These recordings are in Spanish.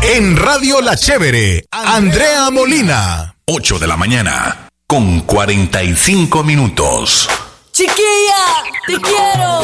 En Radio La Chévere, Andrea Molina. 8 de la mañana, con 45 minutos. Chiquilla, te quiero.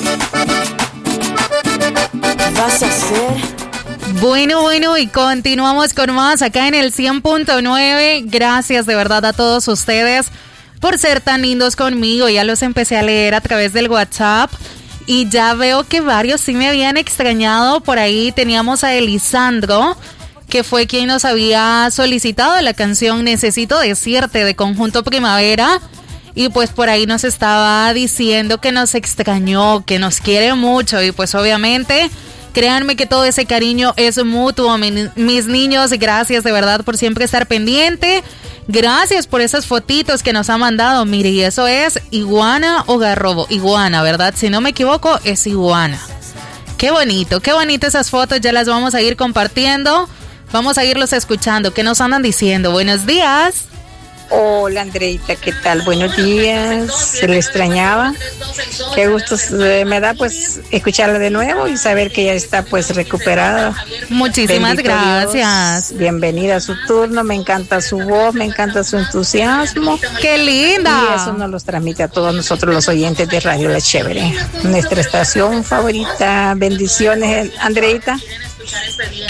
¿Qué vas a hacer? Bueno, y continuamos con más acá en el 100.9. Gracias de verdad a todos ustedes por ser tan lindos conmigo. Ya los empecé a leer a través del WhatsApp y ya veo que varios sí me habían extrañado. Por ahí teníamos a Elisandro, que fue quien nos había solicitado la canción Necesito Decirte de Conjunto Primavera. Y pues por ahí nos estaba diciendo que nos extrañó, que nos quiere mucho. Y pues obviamente, créanme que todo ese cariño es mutuo, mis niños. Gracias de verdad por siempre estar pendiente. Gracias por esas fotitos que nos ha mandado. Mire, y eso es iguana o garrobo. Iguana, ¿verdad? Si no me equivoco, es iguana. Qué bonito esas fotos. Ya las vamos a ir compartiendo. Vamos a irlos escuchando. ¿Qué nos andan diciendo? Buenos días. Hola Andreita, ¿qué tal? Buenos días, se le extrañaba. Qué gusto me da pues escucharla de nuevo y saber que ya está pues recuperada. Muchísimas gracias. Dios. Bienvenida a su turno, me encanta su voz, me encanta su entusiasmo. ¡Qué linda! Y eso nos los transmite a todos nosotros los oyentes de Radio La Chévere. Nuestra estación favorita. Bendiciones, Andreita.